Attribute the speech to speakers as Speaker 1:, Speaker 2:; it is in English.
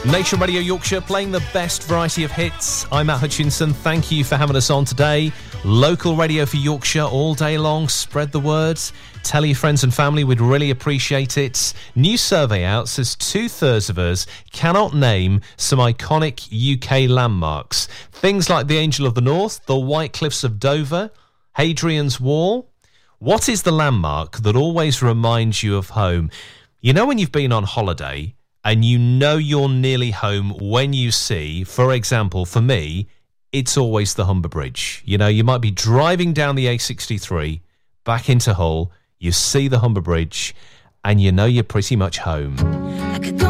Speaker 1: Nation Radio Yorkshire, playing the best variety of hits. I'm Matt Hutchinson. Thank you for having us on today. Local radio for Yorkshire all day long. Spread the word. Tell your friends and family. We'd really appreciate it. New survey out says 2/3 of us cannot name some iconic UK landmarks. Things like the Angel of the North, the White Cliffs of Dover, Hadrian's Wall. What is the landmark that always reminds you of home? You know when you've been on holiday and you know you're nearly home when you see, for example, for me, it's always the Humber Bridge. You know, you might be driving down the A63 back into Hull, you see the Humber Bridge, and you know you're pretty much home.
Speaker 2: I could go